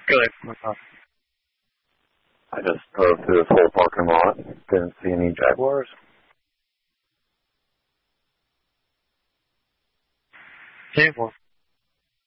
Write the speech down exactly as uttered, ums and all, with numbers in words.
Good. Uh, I just drove through this whole parking lot. Didn't see any Jaguars. Okay, well,